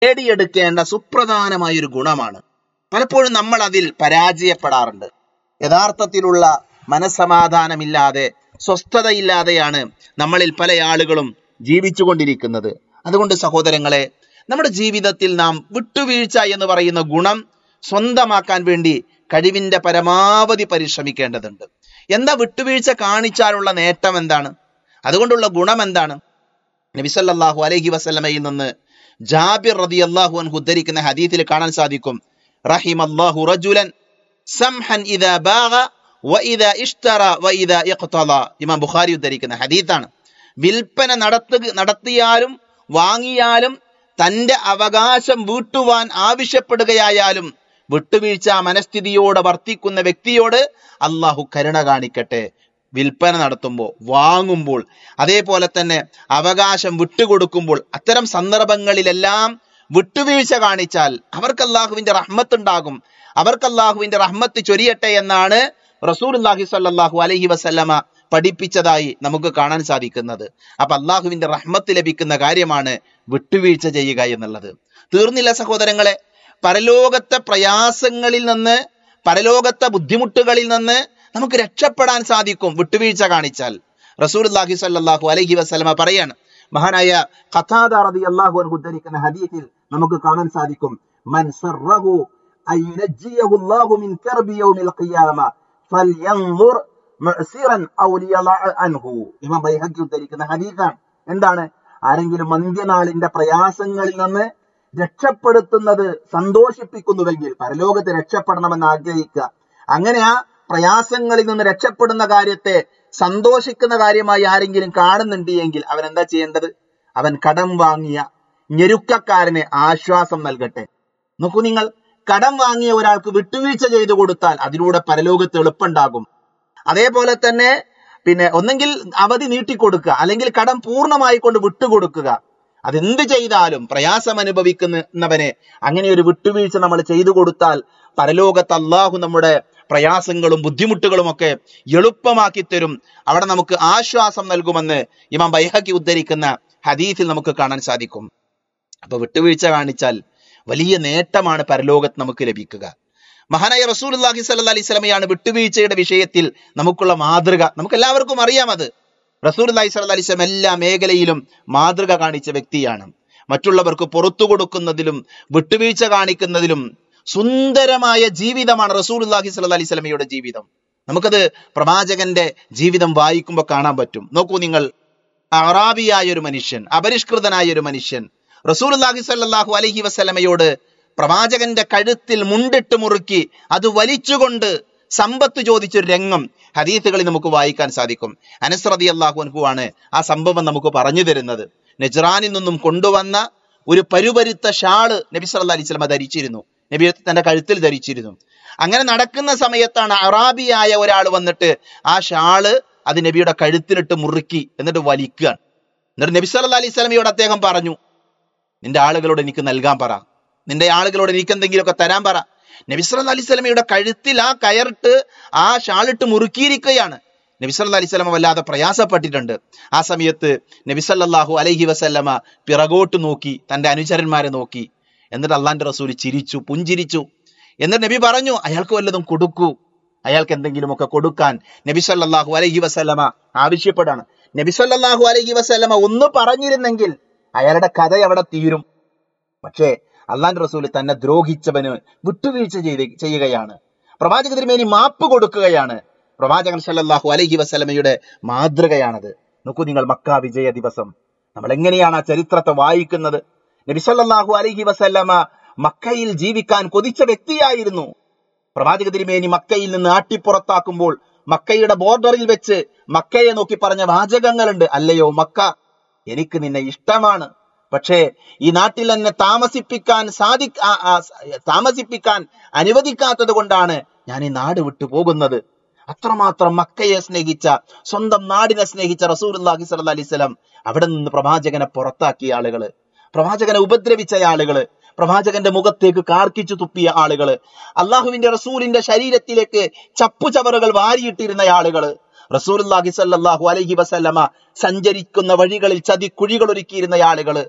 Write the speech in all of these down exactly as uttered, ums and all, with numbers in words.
നേടിയെടുക്കേണ്ട സുപ്രധാനമായ ഒരു ഗുണമാണ്. പലപ്പോഴും നമ്മൾ അതിൽ പരാജയപ്പെടാറുണ്ട്. യഥാർത്ഥത്തിലുള്ള മനസ്സമാധാനമില്ലാതെ സ്വസ്ഥതയില്ലാതെയാണ് നമ്മളിൽ പല ആളുകളും ജീവിച്ചു കൊണ്ടിരിക്കുന്നത്. അതുകൊണ്ട് സഹോദരങ്ങളെ, നമ്മുടെ ജീവിതത്തിൽ നാം വിട്ടുവീഴ്ച എന്ന് പറയുന്ന ഗുണം സ്വന്തമാക്കാൻ വേണ്ടി കഴിവിന്റെ പരമാവധി പരിശ്രമിക്കേണ്ടതുണ്ട്. എന്താ വിട്ടുവീഴ്ച കാണിച്ചാലുള്ള നേട്ടം എന്താണ്? അതുകൊണ്ടുള്ള ഗുണം എന്താണ്? നബി സല്ലല്ലാഹു അലൈഹി വസല്ലമയിൽ നിന്ന് ജാബിർ റളിയല്ലാഹു അൻഹു ഉദ്ധരിക്കുന്ന ഹദീസിൽ കാണാൻ സാധിക്കും, റഹിമല്ലാഹു റജുലൻ സംഹൻ ഇദാ ബാഗ വഇദാ ഇഷ്തറ വഇദാ ഇഖ്തള. ഇമാം ബുഖാരി ഉദ്ധരിക്കുന്ന ഹദീസാണ്. വിൽപ്പന നടത്തുക നടത്തിയാലും വാങ്ങിയാലും തന്റെ അവകാശം വീട്ടുവാൻ ആവശ്യപ്പെടുകയായാലും വിട്ടുവീഴ്ച മനസ്ഥിതിയോടെ വർത്തിക്കുന്ന വ്യക്തിയോട് അള്ളാഹു കരുണ കാണിക്കട്ടെ. വിൽപ്പന നടത്തുമ്പോൾ, വാങ്ങുമ്പോൾ, അതേപോലെ തന്നെ അവകാശം വിട്ടുകൊടുക്കുമ്പോൾ, അത്തരം സന്ദർഭങ്ങളിലെല്ലാം വിട്ടുവീഴ്ച കാണിച്ചാൽ അവർക്ക് അള്ളാഹുവിന്റെ റഹ്മത്ത് ഉണ്ടാകും. അവർക്ക് അള്ളാഹുവിന്റെ റഹ്മത്ത് ചൊരിയട്ടെ എന്നാണ് റസൂലുള്ളാഹി സ്വല്ലല്ലാഹു അലൈഹി വസല്ലമ പഠിപ്പിച്ചതായി നമുക്ക് കാണാൻ സാധിക്കുന്നത്. അപ്പൊ അള്ളാഹുവിന്റെ റഹ്മത്ത് ലഭിക്കുന്ന കാര്യമാണ് വിട്ടുവീഴ്ച ചെയ്യുക എന്നുള്ളത്. തീർന്നില്ല സഹോദരങ്ങളെ, പരലോകത്തെ പ്രയാസങ്ങളിൽ നിന്ന്, പരലോകത്തെ ബുദ്ധിമുട്ടുകളിൽ നിന്ന് നമുക്ക് രക്ഷപ്പെടാൻ സാധിക്കും വിട്ടുവീഴ്ച കാണിച്ചാൽ. റസൂലുള്ളാഹി സ്വല്ലല്ലാഹു അലൈഹി വസല്ലമ പറയാണ്, മഹാനായ ഖതാദ റളിയല്ലാഹു അൻഹു ഉദ്ധരിക്കുന്ന ഹദീസിൽ നമുക്ക് കാണാൻ സാധിക്കും, മൻ സറഹു അയ്യുനജ്ജിയഹു അല്ലാഹു മിൻ കർബി യൗമിൽ ഖിയാമ ഫൽയൻദുർ മുഅ്സിറൻ ഔ ലിയളഅ അൻഹു. ഇമാം ബൈഹഖി ഉദ്ധരിക്കുന്ന ഹദീസാണ്. എന്താണ്? ആരെങ്കിലും അന്ത്യനാളിന്റെ പ്രയാസങ്ങളിൽ നിന്ന് രക്ഷപ്പെടുത്തുന്നത് സന്തോഷിപ്പിക്കുന്നുവെങ്കിൽ, പരലോകത്ത് രക്ഷപ്പെടണമെന്ന് ആഗ്രഹിക്കുക, അങ്ങനെ ആ പ്രയാസങ്ങളിൽ നിന്ന് രക്ഷപ്പെടുന്ന കാര്യത്തെ സന്തോഷിക്കുന്ന കാര്യമായി ആരെങ്കിലും കാണുന്നുണ്ട് എങ്കിൽ അവൻ എന്താ ചെയ്യേണ്ടത്? അവൻ കടം വാങ്ങിയ ഞെരുക്കക്കാരന് ആശ്വാസം നൽകട്ടെ. നോക്കൂ നിങ്ങൾ, കടം വാങ്ങിയ ഒരാൾക്ക് വിട്ടുവീഴ്ച ചെയ്തു കൊടുത്താൽ അതിലൂടെ പരലോകത്ത് എളുപ്പമുണ്ടാകും. അതേപോലെ തന്നെ പിന്നെ ഒന്നെങ്കിൽ അവധി നീട്ടിക്കൊടുക്കുക, അല്ലെങ്കിൽ കടം പൂർണ്ണമായി കൊണ്ട് വിട്ടുകൊടുക്കുക. അതെന്ത് ചെയ്താലും പ്രയാസം അനുഭവിക്കുന്നവനെ അങ്ങനെ ഒരു വിട്ടുവീഴ്ച നമ്മൾ ചെയ്തു കൊടുത്താൽ പരലോകത്ത് അള്ളാഹു നമ്മുടെ പ്രയാസങ്ങളും ബുദ്ധിമുട്ടുകളും ഒക്കെ എളുപ്പമാക്കി തരും. അവിടെ നമുക്ക് ആശ്വാസം നൽകുമെന്ന് ഇമാം ബൈഹഖി ഉദ്ധരിക്കുന്ന ഹദീസിൽ നമുക്ക് കാണാൻ സാധിക്കും. അപ്പൊ വിട്ടുവീഴ്ച കാണിച്ചാൽ വലിയ നേട്ടമാണ് പരലോകത്ത് നമുക്ക് ലഭിക്കുക. മഹാനായ റസൂലുള്ളാഹി സ്വല്ലല്ലാഹി അലൈഹി വസല്ലമയാണ് വിട്ടുവീഴ്ചയുടെ വിഷയത്തിൽ നമുക്കുള്ള മാതൃക. നമുക്ക് എല്ലാവർക്കും അറിയാം, അത് റസൂലുള്ളാഹി സ്വല്ലല്ലാഹി അലൈഹി വസല്ലം എല്ലാ മേഖലയിലും മാതൃക കാണിച്ച വ്യക്തിയാണ്. മറ്റുള്ളവർക്ക് പുറത്തു കൊടുക്കുന്നതിലും വിട്ടുവീഴ്ച കാണിക്കുന്നതിലും സുന്ദരമായ ജീവിതമാണ് റസൂലുള്ളാഹി സ്വല്ലല്ലാഹി അലൈഹി വസല്ലമയുടെ ജീവിതം. നമുക്കത് പ്രവാചകന്റെ ജീവിതം വായിക്കുമ്പോൾ കാണാൻ പറ്റും. നോക്കൂ നിങ്ങൾ, അറാബിയായ ഒരു മനുഷ്യൻ, അപരിഷ്കൃതനായ ഒരു മനുഷ്യൻ റസൂലുള്ളാഹി സ്വല്ലല്ലാഹു അലൈഹി വസല്ലമയോട് പ്രവാചകന്റെ കഴുത്തിൽ മുണ്ടിട്ട് മുറുക്കി അത് വലിച്ചുകൊണ്ട് സമ്പത്ത് ചോദിച്ചൊരു രംഗം ഹദീസുകളിൽ നമുക്ക് വായിക്കാൻ സാധിക്കും. അനസ് റളിയല്ലാഹു അൻഹു ആണ് ആ സംഭവം നമുക്ക് പറഞ്ഞു തരുന്നത്. നജ്റാനിൽ നിന്നും കൊണ്ടുവന്ന ഒരു പരുപരുത്ത ഷാള് നബി സല്ലല്ലാഹു അലൈഹി വസല്ലം ധരിച്ചിരുന്നു. നബി തന്റെ കഴുത്തിൽ ധരിച്ചിരുന്നു. അങ്ങനെ നടക്കുന്ന സമയത്താണ് അറാബിയായ ഒരാൾ വന്നിട്ട് ആ ഷാള് അത് നബിയുടെ കഴുത്തിലിട്ട് മുറുക്കി എന്നിട്ട് വലിക്കുകയാണ്. എന്നിട്ട് നബി സല്ലല്ലാഹു അലൈഹി വസല്ലമയോട് അദ്ദേഹം പറഞ്ഞു, നിന്റെ ആളുകളോട് എനിക്ക് നൽകാൻ പറ, നിന്റെ ആളുകളോട് എനിക്ക് എന്തെങ്കിലുമൊക്കെ തരാൻ പറ. നബി സല്ലല്ലാഹു അലൈഹി വസല്ലമയുടെ കഴുത്തിൽ ആ കയറിട്ട് ആ ഷാളിട്ട് മുറുക്കിയിരിക്കുകയാണ്. നബി സല്ലല്ലാഹു അലൈഹി വസല്ലമ വല്ലാതെ പ്രയാസപ്പെട്ടിട്ടുണ്ട്. ആ സമയത്ത് നബി സല്ലല്ലാഹു അലൈഹി വസല്ലമ പിറകോട്ട് നോക്കി, തന്റെ അനുചരന്മാരെ നോക്കി. എന്നിട്ട് അള്ളാന്റെ റസൂൽ ചിരിച്ചു, പുഞ്ചിരിച്ചു. എന്നിട്ട് നബി പറഞ്ഞു, അയാൾക്ക് വല്ലതും കൊടുക്കൂ, അയാൾക്ക് എന്തെങ്കിലുമൊക്കെ കൊടുക്കാൻ നബി സല്ലല്ലാഹു അലൈഹി വസല്ലമ ആവശ്യപ്പെടാണ്. നബി സല്ലല്ലാഹു അലൈഹി വസല്ലമ ഒന്ന് പറഞ്ഞിരുന്നെങ്കിൽ അയാളുടെ കഥ അവിടെ തീരും. പക്ഷേ അള്ളാന്റെ റസൂൽ തന്നെ ദ്രോഹിച്ചവന് വിട്ടുവീഴ്ച ചെയ്ത് ചെയ്യുകയാണ്. പ്രവാചക തിരുമേനി മാപ്പ് കൊടുക്കുകയാണ്. പ്രവാചകൻ സല്ലല്ലാഹു അലൈഹി വസല്ലമയുടെ മാതൃകയാണത്. നോക്കൂ നിങ്ങൾ, മക്ക വിജയ ദിവസം നമ്മൾ എങ്ങനെയാണ് ആ ചരിത്രത്തെ വായിക്കുന്നത്? നബി സല്ലല്ലാഹു അലൈഹി വസല്ലമ മക്കയിൽ ജീവിക്കാൻ കൊതിച്ച വ്യക്തിയായിരുന്നു. പ്രവാചക തിരുമേനി മക്കയിൽ നിന്ന് ആട്ടിപ്പുറത്താക്കുമ്പോൾ മക്കയുടെ ബോർഡറിൽ വെച്ച് മക്കയെ നോക്കി പറഞ്ഞ വാചകങ്ങളുണ്ട്. അല്ലയോ മക്ക, എനിക്ക് നിന്നെ ഇഷ്ടമാണ്, പക്ഷേ ഈ നാട്ടിൽ എന്നെ താമസിപ്പിക്കാൻ സാധി താമസിപ്പിക്കാൻ അനുവദിക്കാത്തത് കൊണ്ടാണ് ഞാൻ ഈ നാട് വിട്ടു പോകുന്നത്. അത്രമാത്രം മക്കയെ സ്നേഹിച്ച, സ്വന്തം നാടിനെ സ്നേഹിച്ച റസൂലുള്ളാഹി സ്വല്ലല്ലാഹി അലൈഹി വസല്ലം അവിടെ നിന്ന് പ്രവാചകനെ പുറത്താക്കിയ ആളുകള്, പ്രവാചകനെ ഉപദ്രവിച്ച ആളുകള്, പ്രവാചകന്റെ മുഖത്തേക്ക് കാർക്കിച്ചു തുപ്പിയ ആളുകള്, അള്ളാഹുവിന്റെ റസൂലിന്റെ ശരീരത്തിലേക്ക് ചപ്പുചവറുകൾ വാരിയിട്ടിരുന്ന ആളുകള്, റസൂലുള്ളാഹി സ്വല്ലല്ലാഹു അലൈഹി വസല്ലമ സഞ്ചരിക്കുന്ന വഴികളിൽ ചതി കുഴികൾ ഒരുക്കിയിരുന്ന ആളുകള്,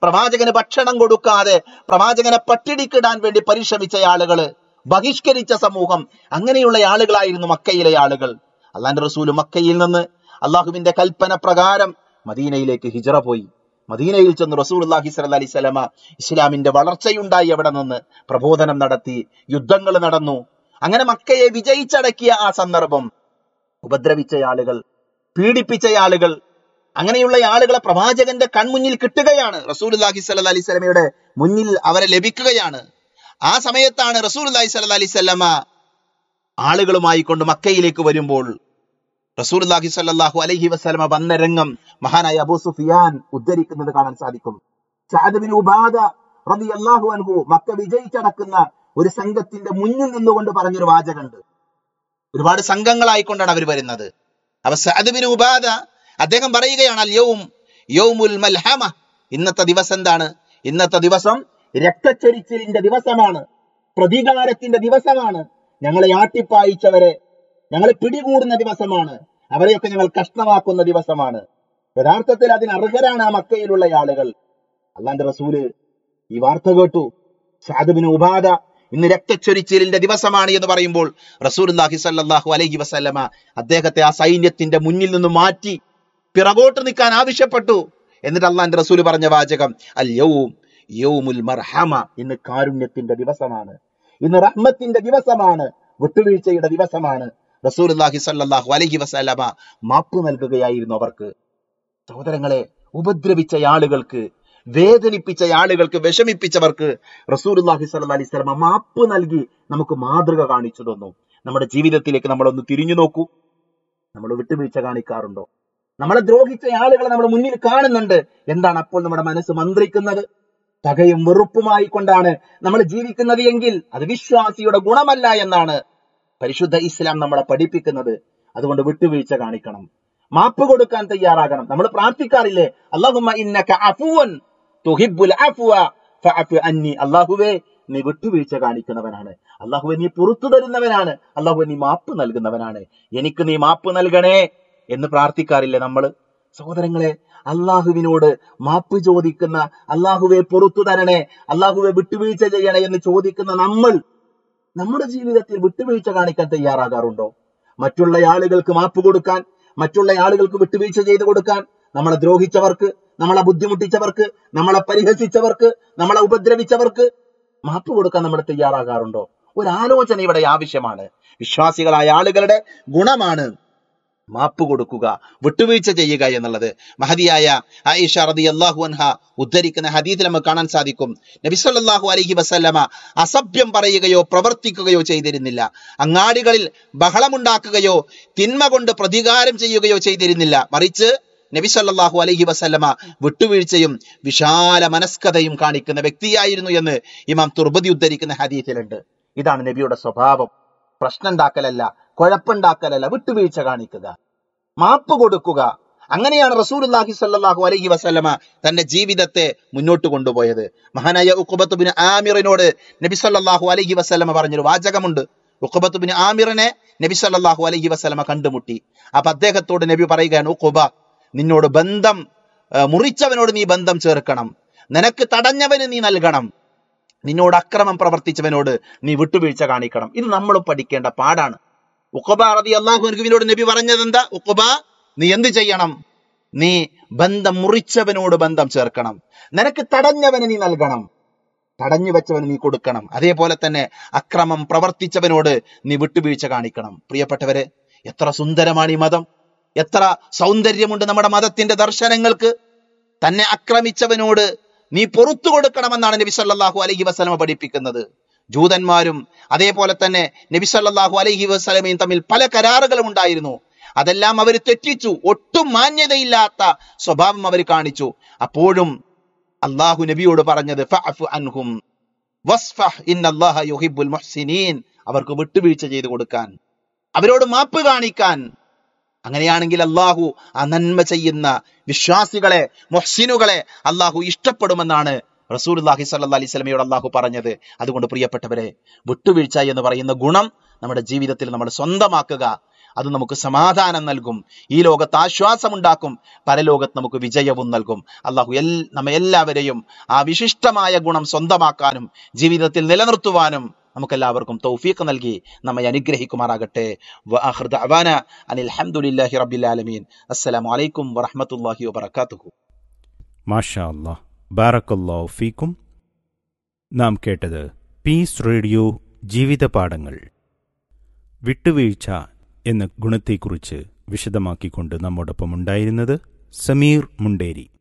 പ്രവാചകന് ഭക്ഷണം കൊടുക്കാതെ പ്രവാചകനെ പട്ടിണിക്കിടാൻ വേണ്ടി പരിശ്രമിച്ച ആളുകള്, ബഹിഷ്കരിച്ച സമൂഹം, അങ്ങനെയുള്ള ആളുകളായിരുന്നു മക്കയിലെ ആളുകൾ. അള്ളാന്റെ റസൂല് മക്കയിൽ നിന്ന് അള്ളാഹുവിന്റെ കൽപ്പന പ്രകാരം മദീനയിലേക്ക് ഹിജറ പോയി. മദീനയിൽ ചെന്ന് റസൂലുള്ളാഹി സ്വല്ലല്ലാഹി അലൈഹി വസല്ലമ ഇസ്ലാമിന്റെ വളർച്ചയുണ്ടായി. അവിടെ നിന്ന് പ്രബോധനം നടത്തി, യുദ്ധങ്ങൾ നടന്നു. അങ്ങനെ മക്കയെ വിജയിച്ചടക്കിയ ആ സന്ദർഭം ഉപദ്രവിച്ച ആളുകൾ, പീഡിപ്പിച്ച ആളുകൾ, അങ്ങനെയുള്ള ആളുകളെ പ്രവാചകന്റെ കൺമുന്നിൽ കിട്ടുകയാണ്. റസൂലുള്ളാഹി സ്വല്ലല്ലാഹി അലൈഹി വസല്ലമയുടെ മുന്നിൽ അവരെ ലഭിക്കുകയാണ്. ആ സമയത്താണ് റസൂലുള്ളാഹി സ്വല്ലല്ലാഹി അലൈഹി വസല്ലമ ആളുകളുമായി കൊണ്ട് മക്കയിലേക്ക് വരുമ്പോൾ റസൂലുള്ളാഹി സ്വല്ലല്ലാഹു അലൈഹി വസല്ലമ വന്ന രംഗം മഹാനായ അബൂ സുഫിയാൻ ഉദ്ധരിക്കുന്നത് കാണാൻ സാധിക്കും. സഅദ് ബിൻ ഉബാദ റളിയല്ലാഹു അൻഹു മക്ക വിജയിച്ചടക്കുന്ന ഒരു സംഘത്തിന്റെ മുന്നിൽ നിന്നുകൊണ്ട് പറഞ്ഞൊരു വാചകമുണ്ട്. ഒരുപാട് സംഘങ്ങളായിക്കൊണ്ടാണ് അവർ വരുന്നത്. അപ്പൊ സഅദ് ബിൻ ഉബാദ അദ്ദേഹം പറയുകയാണ്, അൽ യൗം യൗമുൽ മൽഹമ, ഇന്നത്തെ ദിവസം എന്താണ്? ഇന്നത്തെ ദിവസം രക്തച്ചൊരിച്ചിലിന്റെ ദിവസമാണ്, പ്രതികാരത്തിന്റെ ദിവസമാണ്. ഞങ്ങളെ ആട്ടിപ്പായിച്ചവരെ ഞങ്ങളെ പിടികൂടുന്ന ദിവസമാണ്, അവരെയൊക്കെ ഞങ്ങൾ കഷ്ണമാക്കുന്ന ദിവസമാണ്. യഥാർത്ഥത്തിൽ അതിന് അർഹരാണ് ആ മക്കയിലുള്ള ആളുകൾ. അള്ളാന്റെ റസൂല് ഈ വാർത്ത കേട്ടു. സഅദ് ബിൻ ഉബാദ ഇന്ന് രക്തച്ചൊരിച്ചിലിന്റെ ദിവസമാണ് എന്ന് പറയുമ്പോൾ റസൂലുള്ളാഹി സ്വല്ലല്ലാഹു അലൈഹി വസല്ലമ അദ്ദേഹത്തെ ആ സൈന്യത്തിന്റെ മുന്നിൽ നിന്ന് മാറ്റി പിറകോട്ട് നിൽക്കാൻ ആവശ്യപ്പെട്ടു. എന്നിട്ട് അള്ളാന്റെ റസൂല് പറഞ്ഞ വാചകം, അൽ യൗം യൗമുൽ മർഹമ, ഇന്ന് കാരുണ്യത്തിന്റെ ദിവസമാണ്, ഇന്ന് റഹ്മത്തിന്റെ ദിവസമാണ്, വിട്ടുവീഴ്ചയുടെ ദിവസമാണ്. റസൂലുള്ളാഹി സ്വല്ലല്ലാഹു അലൈഹി വസല്ലമ മാപ്പ് നൽകുകയായിരുന്നു അവർക്ക്. സഹോദരങ്ങളെ, ഉപദ്രവിച്ച ആളുകൾക്ക്, വേദനിപ്പിച്ച ആളുകൾക്ക്, വിഷമിപ്പിച്ചവർക്ക് റസൂലുള്ളാഹി സ്വല്ലല്ലാഹി അലൈഹി വസല്ലമ മാപ്പ് നൽകി നമുക്ക് മാതൃക കാണിച്ചു തന്നു. നമ്മുടെ ജീവിതത്തിലേക്ക് നമ്മളൊന്ന് തിരിഞ്ഞു നോക്കൂ. നമ്മൾ വിട്ടുവീഴ്ച കാണിക്കാറുണ്ടോ? നമ്മളെ ദ്രോഹിച്ച ആളുകളെ നമ്മൾ മുന്നിൽ കാണുന്നുണ്ട്. എന്താണ് അപ്പോൾ നമ്മുടെ മനസ്സ് മന്ത്രിക്കുന്നത്? പകയും വെറുപ്പുമായി കൊണ്ടാണ് നമ്മൾ ജീവിക്കുന്നത് എങ്കിൽ അത് വിശ്വാസിയുടെ ഗുണമല്ല എന്നാണ് പരിശുദ്ധ ഇസ്ലാം നമ്മളെ പഠിപ്പിക്കുന്നത്. അതുകൊണ്ട് വിട്ടുവീഴ്ച കാണിക്കണം, മാപ്പ് കൊടുക്കാൻ തയ്യാറാകണം. നമ്മൾ പ്രാർത്ഥിക്കാറില്ലേ, അല്ലാഹുമ്മ ഇന്നക അഫുവൻ തുഹിബ്ബുൽ അഫ്വ ഫഅഫു അന്നി, അല്ലാഹുവേ നീ വിട്ടുവീഴ്ച കാണിക്കുന്നവനാണ്, അല്ലാഹുവേ നീ പുറത്തു തരുന്നവനാണ്, അല്ലാഹുവേ നീ മാപ്പ് നൽകുന്നവനാണ്, എനിക്ക് നീ മാപ്പ് നൽകണേ എന്ന് പ്രാർത്ഥിക്കാറില്ലേ നമ്മൾ? സഹോദരങ്ങളെ, അള്ളാഹുവിനോട് മാപ്പ് ചോദിക്കുന്ന, അള്ളാഹുവെ പുറത്തു തരണേ, അള്ളാഹുവെ വിട്ടുവീഴ്ച ചെയ്യണേ എന്ന് ചോദിക്കുന്ന നമ്മൾ നമ്മുടെ ജീവിതത്തിൽ വിട്ടുവീഴ്ച കാണിക്കാൻ തയ്യാറാകാറുണ്ടോ? മറ്റുള്ള ആളുകൾക്ക് മാപ്പ് കൊടുക്കാൻ, മറ്റുള്ള ആളുകൾക്ക് വിട്ടുവീഴ്ച ചെയ്തു കൊടുക്കാൻ, നമ്മളെ ദ്രോഹിച്ചവർക്ക്, നമ്മളെ ബുദ്ധിമുട്ടിച്ചവർക്ക്, നമ്മളെ പരിഹസിച്ചവർക്ക്, നമ്മളെ ഉപദ്രവിച്ചവർക്ക് മാപ്പ് കൊടുക്കാൻ നമ്മൾ തയ്യാറാകാറുണ്ടോ? ഒരു ആലോചന ഇവിടെ ആവശ്യമാണ്. വിശ്വാസികളായ ആളുകളുടെ ഗുണമാണ് മാപ്പ് കൊടുക്കുക, വിട്ടുവീഴ്ച ചെയ്യുക എന്നുള്ളത്. മഹദിയായ ആയിഷ റളിയല്ലാഹു അൻഹ ഉദ്ധരിക്കുന്ന ഹദീസിൽ നമുക്ക് കാണാൻ സാധിക്കും, നബി സല്ലല്ലാഹു അലൈഹി വസല്ലമ അസഭ്യം പറയുകയോ പ്രവർത്തിക്കുകയോ ചെയ്തിരുന്നില്ല. അങ്ങാടികളിൽ ബഹളമുണ്ടാക്കുകയോ തിന്മ കൊണ്ട് പ്രതികാരം ചെയ്യുകയോ ചെയ്തിരുന്നില്ല. മറിച്ച് നബി സല്ലല്ലാഹു അലൈഹി വസല്ലമ വിട്ടുവീഴ്ചയും വിശാല മനസ്കതയും കാണിക്കുന്ന വ്യക്തിയായിരുന്നു എന്ന് ഇമാം തുർബദി ഉദ്ധരിക്കുന്ന ഹദീസിലുണ്ട്. ഇതാണ് നബിയുടെ സ്വഭാവം. പ്രശ്നം ഉണ്ടാക്കലല്ല, കുഴപ്പമുണ്ടാക്കലല്ല, വിട്ടുവീഴ്ച കാണിക്കുക, മാപ്പ് കൊടുക്കുക. അങ്ങനെയാണ് റസൂലുള്ളാഹി സ്വല്ലല്ലാഹു അലൈഹി വസല്ലമ തന്റെ ജീവിതത്തെ മുന്നോട്ട് കൊണ്ടുപോയത്. മഹാനായ ഉഖബത്ത് ബിൻ ആമിറിനോട് നബി സല്ലല്ലാഹു അലൈഹി വസല്ലമ പറഞ്ഞൊരു വാചകമുണ്ട്. ഉഖബത്ത് ബിൻ ആമിറിനെ നബി സല്ലല്ലാഹു അലൈഹി വസല്ലമ കണ്ടുമുട്ടി. അപ്പൊ അദ്ദേഹത്തോട് നബി പറയുകയാണ്, ഉഖബ, നിന്നോട് ബന്ധം മുറിച്ചവനോട് നീ ബന്ധം ചേർക്കണം, നിനക്ക് തടഞ്ഞവന് നീ നൽകണം, നിന്നോട് അക്രമം പ്രവർത്തിച്ചവനോട് നീ വിട്ടുവീഴ്ച കാണിക്കണം. ഇത് നമ്മൾ പഠിക്കേണ്ട പാടാണ്. ഉഖബ റളിയല്ലാഹു അൻഹുവിനോട് നബി പറഞ്ഞത് എന്താ? ഉഖബ, നീ എന്ത് ചെയ്യണം? നീ ബന്ധം മുറിച്ചവനോട് ബന്ധം ചേർക്കണം, നിനക്ക് തടഞ്ഞവന് നീ നൽകണം, തടഞ്ഞു വെച്ചവന് നീ കൊടുക്കണം. അതേപോലെ തന്നെ അക്രമം പ്രവർത്തിച്ചവനോട് നീ വിട്ടുവീഴ്ച കാണിക്കണം. പ്രിയപ്പെട്ടവരെ, എത്ര സുന്ദരമാണ് ഈ മതം, എത്ര സൗന്ദര്യമുണ്ട് നമ്മുടെ മതത്തിന്റെ ദർശനങ്ങൾക്ക്. തന്നെ ആക്രമിച്ചവനോട് നീ പൊറത്തു കൊടുക്കണമെന്നാണ് നബി സല്ലല്ലാഹു അലൈഹി വസല്ലമ പഠിപ്പിക്കുന്നത്. ജൂതന്മാരും അതേപോലെ തന്നെ നബി സല്ലല്ലാഹു അലൈഹി വസല്ലമയും തമ്മിൽ പല കരാറുകളും ഉണ്ടായിരുന്നു. അതെല്ലാം അവർ തെറ്റിച്ചു. ഒട്ടും മാന്യതയില്ലാത്ത സ്വഭാവം അവർ കാണിച്ചു. അപ്പോഴും അള്ളാഹു നബിയോട് പറഞ്ഞത് ഫഅഫു അൻഹും വസ്ഫഹ് ഇന്നല്ലാഹ യുഹിബ്ബുൽ മുഹ്സിനീൻ, അവർക്ക് വിട്ടുവീഴ്ച ചെയ്തു കൊടുക്കാൻ, അവരോട് മാപ്പ് കാണിക്കാൻ. അങ്ങനെയാണെങ്കിൽ അള്ളാഹു ആ നന്മ ചെയ്യുന്ന വിശ്വാസികളെ, മുഹ്സിനുകളെ അള്ളാഹു ഇഷ്ടപ്പെടുമെന്നാണ് റസൂലുള്ളാഹി സ്വല്ലല്ലാഹി അലൈഹി വസല്ലമയോട് അള്ളാഹു പറഞ്ഞത്. അതുകൊണ്ട് പ്രിയപ്പെട്ടവരെ, വിട്ടുവീഴ്ച എന്ന് പറയുന്ന ഗുണം നമ്മുടെ ജീവിതത്തിൽ നമ്മൾ സ്വന്തമാക്കുക. അത് നമുക്ക് സമാധാനം നൽകും, ഈ ലോകത്ത് ആശ്വാസമുണ്ടാക്കും, പരലോകത്ത് നമുക്ക് വിജയവും നൽകും. അള്ളാഹു എൽ നമ്മെ എല്ലാവരെയും ആ വിശിഷ്ടമായ ഗുണം സ്വന്തമാക്കാനും ജീവിതത്തിൽ നിലനിർത്തുവാനും നമുക്കെല്ലാവർക്കും തൗഫീഖ് നൽകി നമ്മെ അനുഗ്രഹിക്കുമാറാകട്ടെ. വആഖിറു ദഅവാന അനിൽ ഹംദുലില്ലാഹി റബ്ബിൽ ആലമീൻ. അസ്സലാമു അലൈക്കും വറഹ്മത്തുള്ളാഹി വബറകാതുഹു. മാഷാ അല്ലാഹ്, ബാറക്കല്ലാഹു ഫീക്കും. നാം കേട്ടത് പീസ് റേഡിയോ ജീവിത പാഠങ്ങൾ. വിട്ടുവീഴ്ച എന്ന ഗുണത്തെക്കുറിച്ച് വിശദമാക്കിക്കൊണ്ട് നമ്മോടൊപ്പം ഉണ്ടായിരുന്നത് സമീർ മുണ്ടേരി.